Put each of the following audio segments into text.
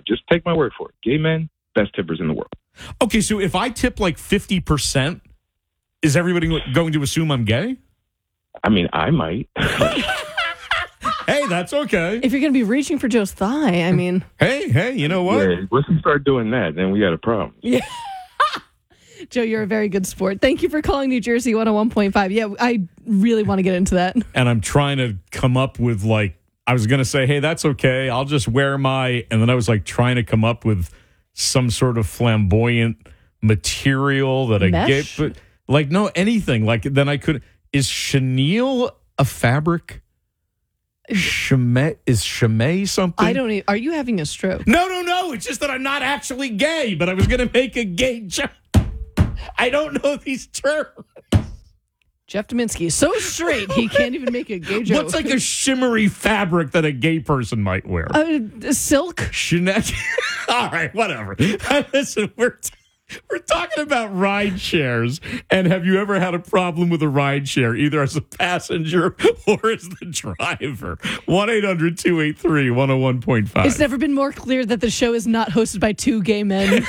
Just take my word for it. Gay men, best tippers in the world. Okay, so if I tip like 50%, is everybody going to assume I'm gay? I mean, I might. Hey, that's okay. If you're going to be reaching for Joe's thigh, I mean. Hey, you know what? Yeah, once we start doing that, then we got a problem. Yeah. Joe, you're a very good sport. Thank you for calling New Jersey 101.5. Yeah, I really want to get into that. And I'm trying to come up with I was going to say, hey, that's okay. I'll just wear and then I was trying to come up with some sort of flamboyant material that Mesh? but no, anything. Then I could. Is chenille a fabric? Is chimay something? I don't even. Are you having a stroke? No. It's just that I'm not actually gay, but I was going to make a gay joke. I don't know these terms. Jeff Dominski is so straight, he can't even make a gay joke. What's a shimmery fabric that a gay person might wear? Silk? Chanel. All right, whatever. Listen, we're talking about ride shares, and have you ever had a problem with a ride share, either as a passenger or as the driver? 1-800-283-101.5. It's never been more clear that the show is not hosted by two gay men.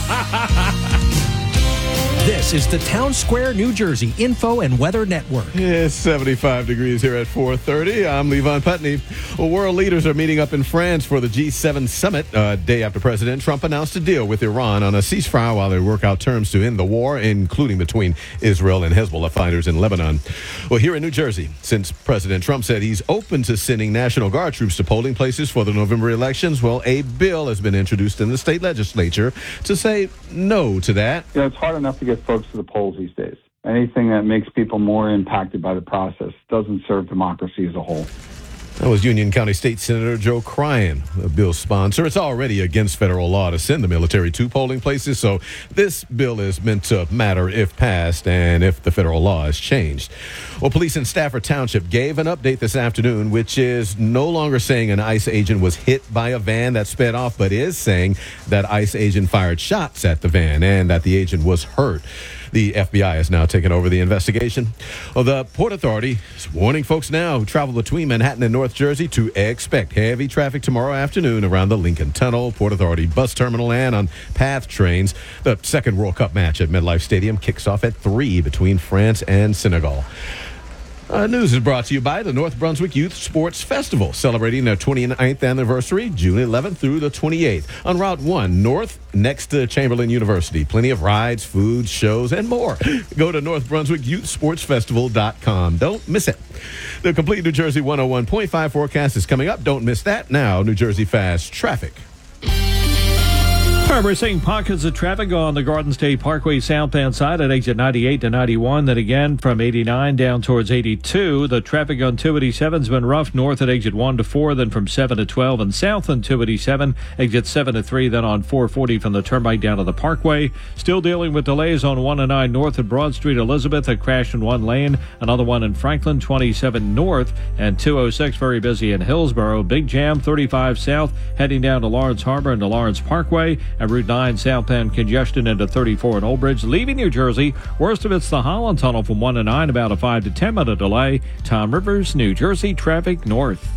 This is the Town Square, New Jersey Info and Weather Network. It's 75 degrees here at 4:30. I'm Levon Putney. Well, world leaders are meeting up in France for the G7 summit. Day after President Trump announced a deal with Iran on a ceasefire while they work out terms to end the war, including between Israel and Hezbollah fighters in Lebanon. Well, here in New Jersey, since President Trump said he's open to sending National Guard troops to polling places for the November elections, well, a bill has been introduced in the state legislature to say no to that. It's hard enough to get folks to the polls these days. Anything that makes people more impacted by the process doesn't serve democracy as a whole. That was Union County State Senator Joe Cryan, a bill's sponsor. It's already against federal law to send the military to polling places, so this bill is meant to matter if passed and if the federal law is changed. Well, police in Stafford Township gave an update this afternoon, which is no longer saying an ICE agent was hit by a van that sped off, but is saying that ICE agent fired shots at the van and that the agent was hurt. The FBI has now taken over the investigation. Well, the Port Authority is warning folks now who travel between Manhattan and North Jersey to expect heavy traffic tomorrow afternoon around the Lincoln Tunnel, Port Authority bus terminal, and on PATH trains. The second World Cup match at MetLife Stadium kicks off at 3 between France and Senegal. News is brought to you by the North Brunswick Youth Sports Festival, celebrating their 29th anniversary, June 11th through the 28th, on Route 1 North, next to Chamberlain University. Plenty of rides, food, shows, and more. Go to NorthBrunswickYouthSportsFestival.com. Don't miss it. The complete New Jersey 101.5 forecast is coming up. Don't miss that. Now, New Jersey Fast Traffic. All right, we're seeing pockets of traffic on the Garden State Parkway southbound side at exit 98 to 91. Then again from 89 down towards 82. The traffic on 287 has been rough north at exit 1 to 4, then from 7 to 12, and south on 287, exit 7 to 3, then on 440 from the Turnpike down to the Parkway. Still dealing with delays on 109 north at Broad Street, Elizabeth, a crash in one lane. Another one in Franklin, 27 north, and 206 very busy in Hillsborough. Big jam, 35 south, heading down to Lawrence Harbor and to Lawrence Parkway. And Route 9 southbound congestion into 34 in Old Bridge. Leaving New Jersey, worst of it's the Holland Tunnel from 1 to 9, about a 5 to 10 minute delay. Tom Rivers, New Jersey traffic north.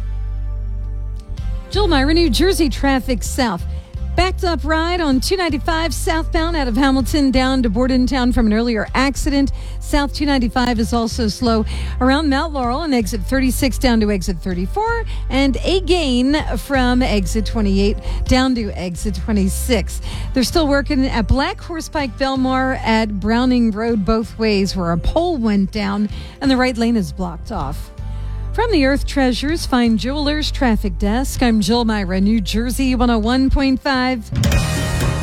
Jill Myra, New Jersey traffic south. Backed up ride on 295 southbound out of Hamilton down to Bordentown from an earlier accident. South 295 is also slow around Mount Laurel and exit 36 down to exit 34, and a gain from exit 28 down to exit 26. They're still working at Black Horse Pike Belmar at Browning Road both ways, where a pole went down and the right lane is blocked off. From the Earth Treasures Fine Jewelers Traffic Desk, I'm Jill Myra, New Jersey 101.5.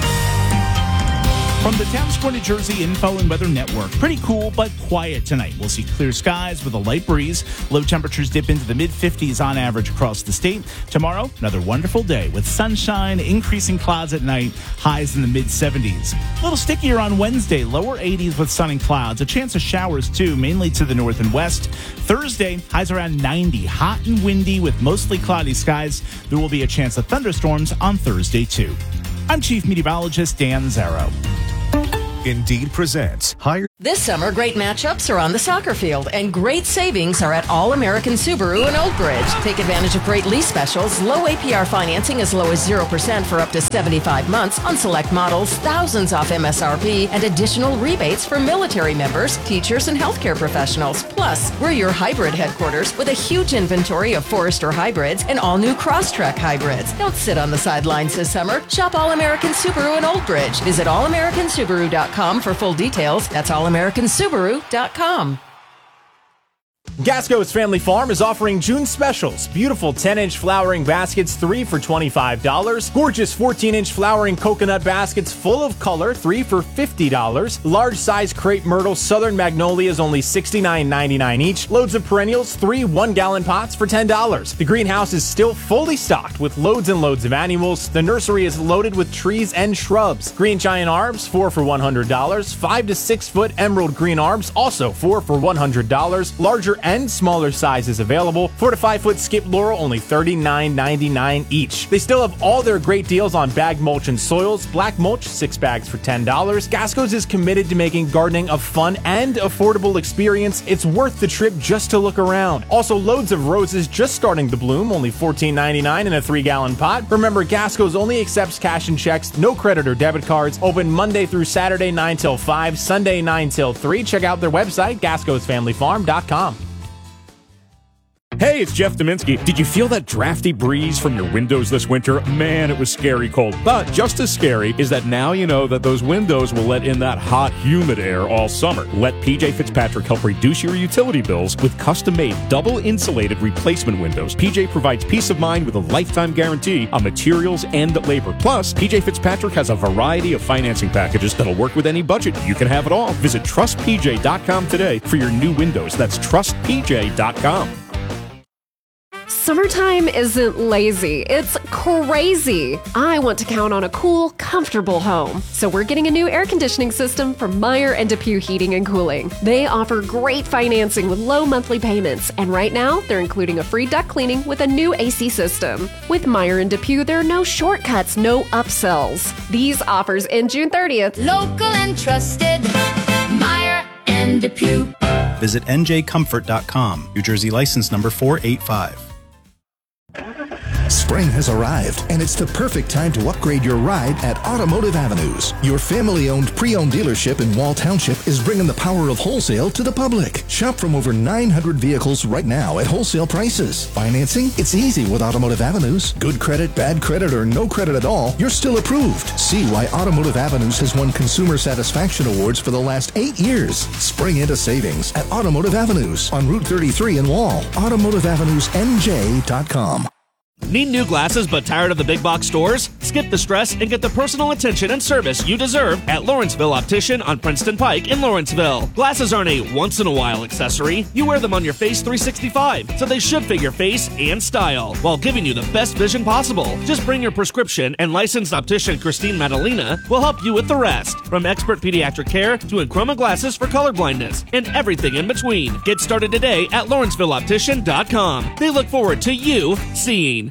From the Town Square, New Jersey Info and Weather Network. Pretty cool, but quiet tonight. We'll see clear skies with a light breeze. Low temperatures dip into the mid-50s on average across the state. Tomorrow, another wonderful day with sunshine, increasing clouds at night, highs in the mid-70s. A little stickier on Wednesday, lower 80s with sun and clouds. A chance of showers, too, mainly to the north and west. Thursday, highs around 90, hot and windy with mostly cloudy skies. There will be a chance of thunderstorms on Thursday, too. I'm Chief Meteorologist Dan Zarrow. Indeed presents Higher This summer, great matchups are on the soccer field, and great savings are at All American Subaru in Old Bridge. Take advantage of great lease specials, low APR financing as low as 0% for up to 75 months on select models, thousands off MSRP, and additional rebates for military members, teachers, and healthcare professionals. Plus, we're your hybrid headquarters with a huge inventory of Forester hybrids and all new Crosstrek hybrids. Don't sit on the sidelines this summer. Shop All American Subaru in Old Bridge. Visit allamericansubaru.com for full details. That's allamericansubaru.com. Gasco's Family Farm is offering June specials. Beautiful 10-inch flowering baskets, 3 for $25. Gorgeous 14-inch flowering coconut baskets full of color, 3 for $50. Large size crepe myrtle Southern Magnolias, only $69.99 each. Loads of perennials, 3 1-gallon pots for $10. The greenhouse is still fully stocked with loads and loads of annuals. The nursery is loaded with trees and shrubs. Green giant arbs, 4 for $100. 5 to 6 foot emerald green arbs, also 4 for $100. Larger and smaller sizes available. 4 to 5 foot skip laurel, only $39.99 each. They still have all their great deals on bag mulch and soils. Black mulch, 6 bags for $10. Gasco's is committed to making gardening a fun and affordable experience. It's worth the trip just to look around. Also, loads of roses just starting to bloom, only $14.99 in a 3-gallon pot. Remember, Gasco's only accepts cash and checks, no credit or debit cards. Open Monday through Saturday 9 till 5, Sunday 9 till 3. Check out their website, gascosfamilyfarm.com. Hey, it's Jeff Dominski. Did you feel that drafty breeze from your windows this winter? Man, it was scary cold. But just as scary is that now you know that those windows will let in that hot, humid air all summer. Let PJ Fitzpatrick help reduce your utility bills with custom-made, double-insulated replacement windows. PJ provides peace of mind with a lifetime guarantee on materials and labor. Plus, PJ Fitzpatrick has a variety of financing packages that'll work with any budget. You can have it all. Visit trustpj.com today for your new windows. That's trustpj.com. Summertime isn't lazy, it's crazy. I want to count on a cool, comfortable home. So we're getting a new air conditioning system from Meyer and DePuy Heating and Cooling. They offer great financing with low monthly payments, and right now they're including a free duct cleaning with a new AC system. With Meyer and DePuy, there are no shortcuts, no upsells. These offers end June 30th. Local and trusted, Meyer and DePuy. Visit njcomfort.com. New Jersey license number 485. Spring has arrived, and it's the perfect time to upgrade your ride at Automotive Avenues. Your family-owned pre-owned dealership in Wall Township is bringing the power of wholesale to the public. Shop from over 900 vehicles right now at wholesale prices. Financing? It's easy with Automotive Avenues. Good credit, bad credit, or no credit at all, you're still approved. See why Automotive Avenues has won Consumer Satisfaction Awards for the last 8 years. Spring into savings at Automotive Avenues on Route 33 in Wall. AutomotiveAvenuesNJ.com. Need new glasses but tired of the big box stores? Skip the stress and get the personal attention and service you deserve at Lawrenceville Optician on Princeton Pike in Lawrenceville. Glasses aren't a once-in-a-while accessory. You wear them on your face 365, so they should fit your face and style while giving you the best vision possible. Just bring your prescription and licensed optician Christine Madalena will help you with the rest. From expert pediatric care to Enchroma glasses for colorblindness and everything in between. Get started today at LawrencevilleOptician.com. They look forward to you seeing.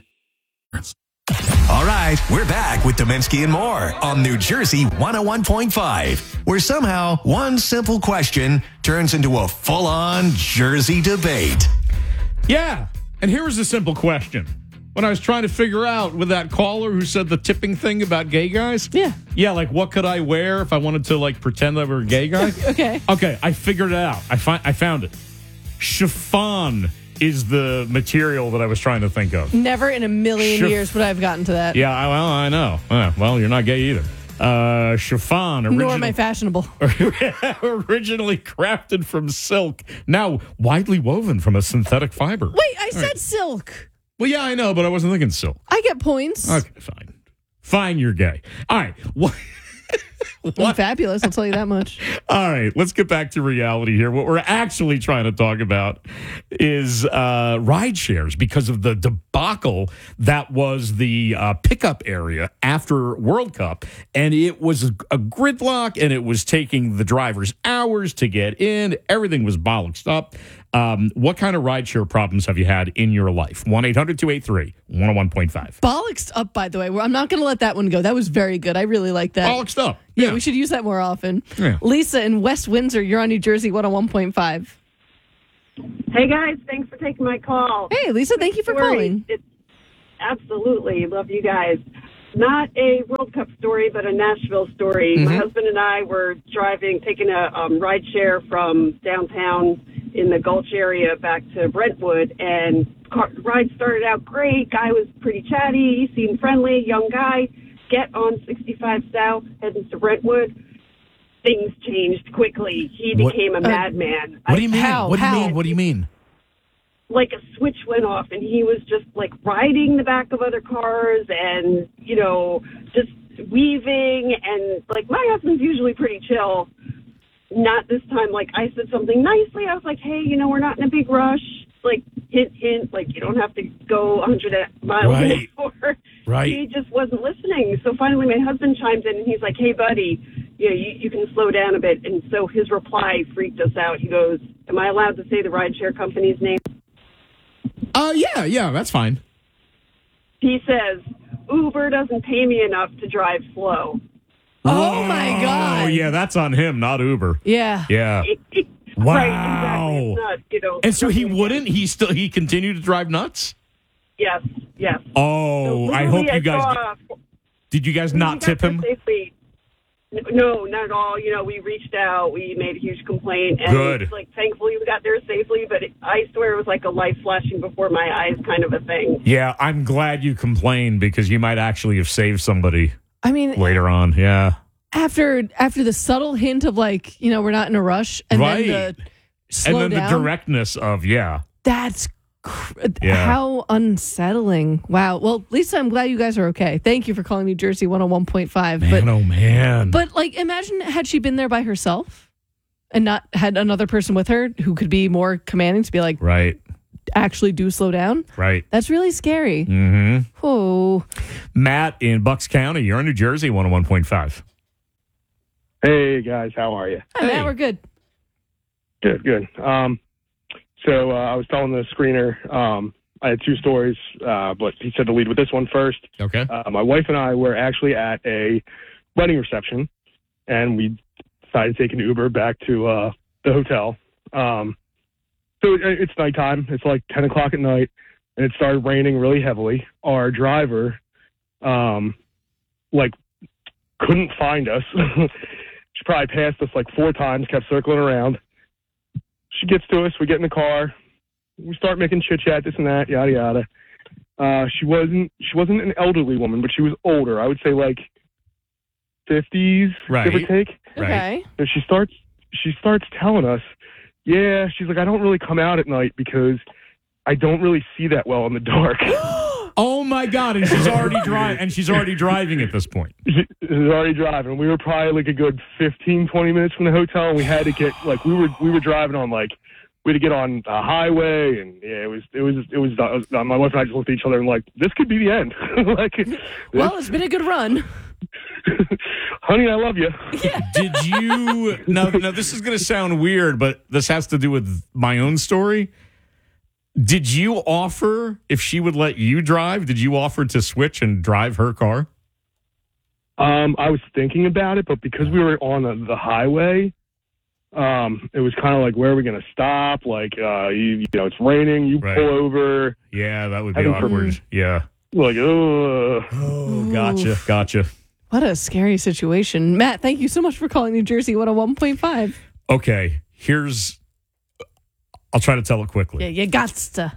All right, we're back with Dominski and more on New Jersey 101.5, where somehow one simple question turns into a full-on Jersey debate. Yeah, and here was a simple question. When I was trying to figure out with that caller who said the tipping thing about gay guys. Yeah, like what could I wear if I wanted to like pretend I were a gay guy? Okay, I figured it out. I found it. Chiffon is the material that I was trying to think of. Never in a million years would I have gotten to that. Yeah, well, I know. Well, you're not gay either. Chiffon. Nor am I fashionable. Originally crafted from silk, now widely woven from a synthetic fiber. Wait, I said silk. Well, yeah, I know, but I wasn't thinking silk. I get points. Okay, fine. Fine, you're gay. All right. I'm fabulous, I'll tell you that much. All right, let's get back to reality here. What we're actually trying to talk about is ride shares because of the debacle that was the pickup area after World Cup. And it was a gridlock, and it was taking the drivers hours to get in. Everything was bollocksed up. What kind of rideshare problems have you had in your life? 1-800-283-101.5. Bollocksed up, by the way. I'm not going to let that one go. That was very good. I really like that. Bollocksed up. Yeah, we should use that more often. Yeah. Lisa in West Windsor, you're on New Jersey 101.5. Hey, guys. Thanks for taking my call. Hey, Lisa, thank you for calling. Absolutely. Love you guys. Not a World Cup story, but a Nashville story. My husband and I were taking a ride share from downtown in the Gulch area back to Brentwood, and ride started out great. Guy was pretty chatty, seemed friendly, young guy. Get on 65 South, heading to Brentwood. Things changed quickly. He became a madman. What do you mean? What do you mean? Like a switch went off, and he was just like riding the back of other cars and, just weaving. And like, my husband's usually pretty chill. Not this time. Like, I said something nicely. I was like, hey, we're not in a big rush. Like, hint, hint. Like, you don't have to go 100 miles an hour. Right. He just wasn't listening. So finally my husband chimes in and he's like, hey, buddy, you can slow down a bit. And so his reply freaked us out. He goes, am I allowed to say the rideshare company's name? Yeah, that's fine. He says, Uber doesn't pay me enough to drive slow. Oh, my God. Oh, yeah, that's on him, not Uber. Yeah. Yeah. Wow. Right, exactly. It's not, And so he wouldn't? He continued to drive nuts? Yes. Oh, So I hope you literally guys... Did you guys not tip him? Safely. No, not at all. We reached out. We made a huge complaint. And Good. Thankfully, we got there safely. But I swear it was like a light flashing before my eyes kind of a thing. Yeah, I'm glad you complained because you might actually have saved somebody I mean, later on. Yeah. After the subtle hint of like, we're not in a rush, and Right. then the slow And then down, the directness of, that's how unsettling. Wow. Well, Lisa, I'm glad you guys are okay. Thank you for calling New Jersey 101.5. Man. But like, imagine had she been there by herself and not had another person with her who could be more commanding to be like, right, actually do slow down. Right. That's really scary. Mm-hmm. Oh. Matt in Bucks County, you're on New Jersey 101.5. Hey, guys. How are you? Hi, Matt. We're good. Good. So I was telling the screener, I had two stories, but he said to lead with this one first. Okay. My wife and I were actually at a wedding reception, and we decided to take an Uber back to the hotel. So it's nighttime. It's like 10 o'clock at night, and it started raining really heavily. Our driver, couldn't find us. She probably passed us like 4 times, kept circling around. She gets to us. We get in the car. We start making chit chat, this and that, yada yada. She wasn't an elderly woman, but she was older. I would say like 50s, give or take. Okay. So she starts telling us, yeah. She's like, I don't really come out at night because I don't really see that well in the dark. Oh my God! And she's already driving. And she's already driving at this point. She's already driving. We were probably like a good 15, 20 minutes from the hotel, and we had to get we were driving on we had to get on a highway, and yeah, it was. My wife and I just looked at each other and like, this could be the end. Well, it's been a good run. Honey, I love you. Did you? Now, this is going to sound weird, but this has to do with my own story. Did you offer, if she would let you drive, did you offer to switch and drive her car? I was thinking about it, but because we were on the highway, it was kind of like, where are we going to stop? Like, it's raining. You pull over. Yeah, that would be awkward. Yeah. Like, oh, gotcha. What a scary situation. Matt, thank you so much for calling New Jersey 101.5. Okay, I'll try to tell it quickly. Yeah, you gots to.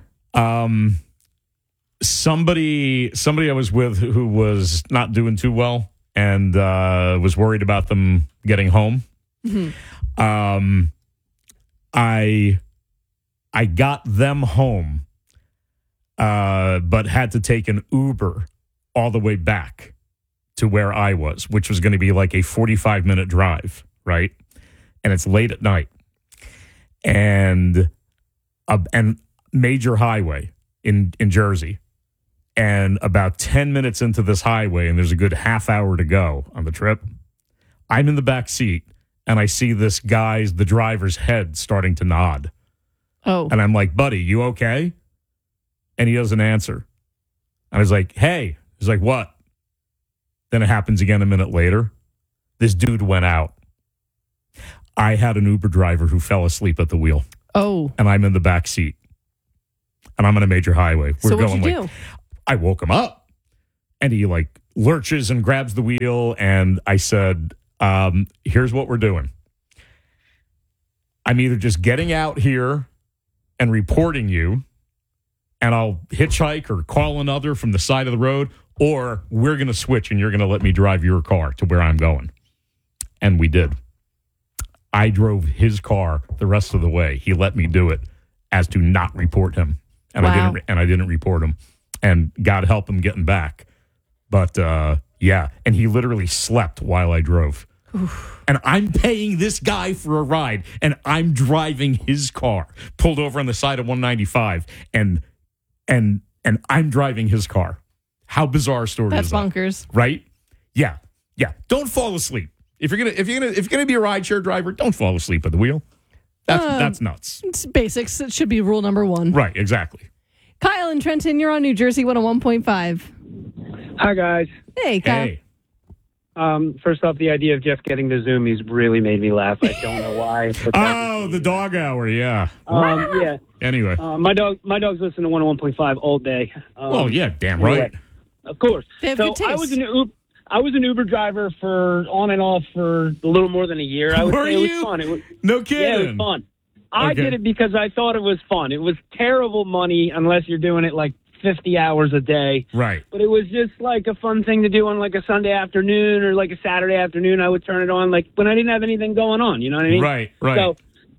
Somebody I was with who was not doing too well and was worried about them getting home. Mm-hmm. I got them home, but had to take an Uber all the way back to where I was, which was going to be like a 45-minute drive, right? And it's late at night. And major highway in Jersey, and about 10 minutes into this highway, and there's a good half hour to go on the trip, I'm in the back seat, and I see the driver's head starting to nod. Oh. And I'm like, buddy, you okay? And he doesn't answer. I was like, hey. He's like, what? Then it happens again a minute later. This dude went out. I had an Uber driver who fell asleep at the wheel. Oh. And I'm in the back seat. And I'm on a major highway. So what'd you do? I woke him up. And he lurches and grabs the wheel. And I said, here's what we're doing. I'm either just getting out here and reporting you, and I'll hitchhike or call another from the side of the road, or we're going to switch and you're going to let me drive your car to where I'm going. And we did. I drove his car the rest of the way. He let me do it as to not report him. And Wow. I didn't report him. And God help him getting back. But yeah, and he literally slept while I drove. And I'm paying this guy for a ride, and I'm driving his car, pulled over on the side of 195, and I'm driving his car. How bizarre a story That's is that? bonkers. Right? Yeah. Don't fall asleep. If you're gonna be a rideshare driver, don't fall asleep at the wheel. That's nuts. It's basics. It should be rule number 1. Right, exactly. Kyle and Trenton, you're on New Jersey 101.5. Hi, guys. Hey, Kyle. Hey. First off, the idea of Jeff getting the Zoomies really made me laugh. I don't know why. Oh, the dog hour, yeah. Yeah. Anyway. My dog's listening to 101.5 all day. Oh, yeah, damn right. Anyway, of course. They have So good taste. I was an Uber driver for on and off for a little more than a year. I would Were say it was you? fun. No kidding. Yeah, it was fun. I Okay. did it because I thought it was fun. It was terrible money unless you're doing it 50 hours a day. Right. But it was just a fun thing to do on a Sunday afternoon or a Saturday afternoon. I would turn it on when I didn't have anything going on. You know what I mean? Right. So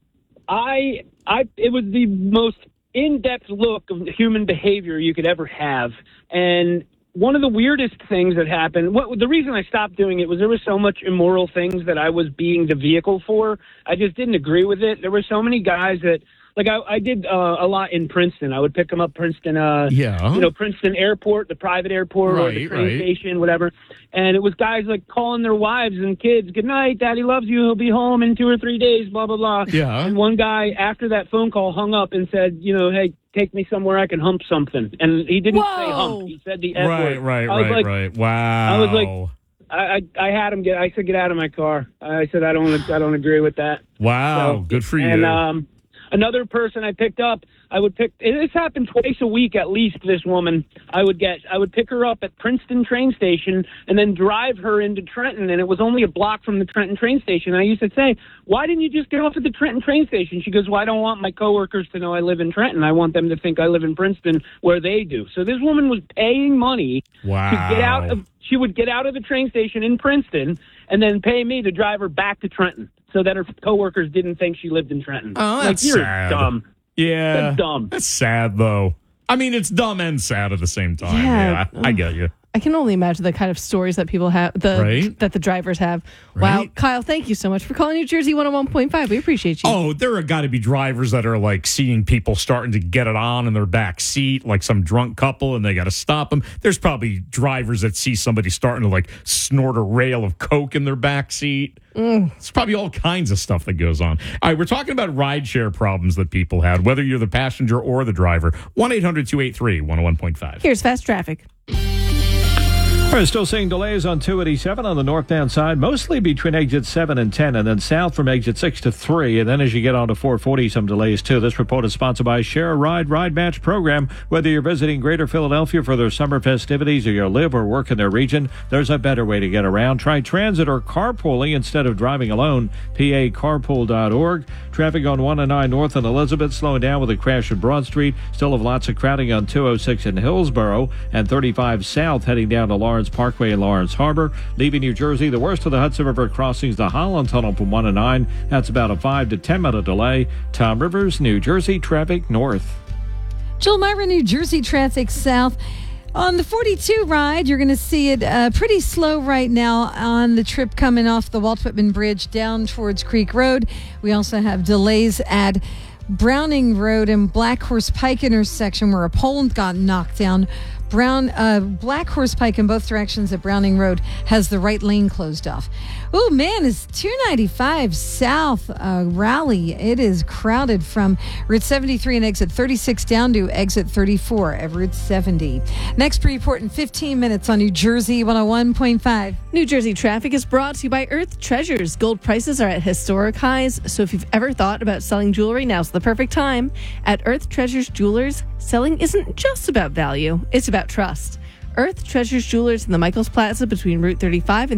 it was the most in-depth look of human behavior you could ever have. And one of the weirdest things that happened, the reason I stopped doing it was there was so much immoral things that I was being the vehicle for. I just didn't agree with it. There were so many guys that, I did a lot in Princeton. I would pick them up Princeton, Princeton Airport, the private airport, or the train station, whatever. And it was guys calling their wives and kids, "Good night, Daddy loves you. He'll be home in 2 or 3 days." Blah blah blah. Yeah. And one guy after that phone call hung up and said, "Hey, take me somewhere I can hump something." And he didn't say hump. He said the F word. Right. Wow. I was I had him I said, "Get out of my car." I said, "I don't agree with that." Wow. Good for you. And another person I picked up, this happened twice a week at least, this woman. I would pick her up at Princeton train station and then drive her into Trenton, and it was only a block from the Trenton train station. And I used to say, "Why didn't you just get off at the Trenton train station?" She goes, "Well, I don't want my coworkers to know I live in Trenton. I want them to think I live in Princeton where they do." So this woman was paying money to get out of, she would get out of the train station in Princeton and then pay me to drive her back to Trenton so that her coworkers didn't think she lived in Trenton. Oh, that's you're sad. dumb. Yeah. That's dumb. That's sad, though. I mean, it's dumb and sad at the same time. Yeah, I get you. I can only imagine the kind of stories that people have, that the drivers have. Wow. Right. Kyle, thank you so much for calling New Jersey 101.5. We appreciate you. Oh, there are got to be drivers that are seeing people starting to get it on in their back seat, like some drunk couple, and they got to stop them. There's probably drivers that see somebody starting to snort a rail of Coke in their back seat. It's probably all kinds of stuff that goes on. All right, we're talking about rideshare problems that people had, whether you're the passenger or the driver. 1-800-283-101.5. Here's Fast Traffic. We're still seeing delays on 287 on the northbound side, mostly between exit 7 and 10, and then south from exit 6 to 3. And then as you get onto 440, some delays too. This report is sponsored by Share a Ride Match program. Whether you're visiting Greater Philadelphia for their summer festivities or you live or work in their region, there's a better way to get around. Try transit or carpooling instead of driving alone. PACarpool.org. Traffic on 109 North and Elizabeth slowing down with a crash at Broad Street. Still have lots of crowding on 206 in Hillsborough and 35 South heading down to Lawrence Parkway and Lawrence Harbor. Leaving New Jersey, the worst of the Hudson River crossings, the Holland Tunnel from 1 to 9. That's about a 5 to 10 minute delay. Tom Rivers, New Jersey traffic north. Jill Myra, New Jersey traffic south. On the 42 ride, you're going to see it pretty slow right now on the trip coming off the Walt Whitman Bridge down towards Creek Road. We also have delays at Browning Road and Black Horse Pike intersection where a pole got knocked down. Black Horse Pike in both directions at Browning Road has the right lane closed off. Oh man, it's 295 South Raleigh. It is crowded from Route 73 and exit 36 down to exit 34 at Route 70. Next report in 15 minutes on New Jersey 101.5. New Jersey traffic is brought to you by Earth Treasures. Gold prices are at historic highs, so if you've ever thought about selling jewelry, now's the perfect time. At Earth Treasures Jewelers, selling isn't just about value, it's about trust. Earth Treasures Jewelers in the Michaels Plaza between Route 35 and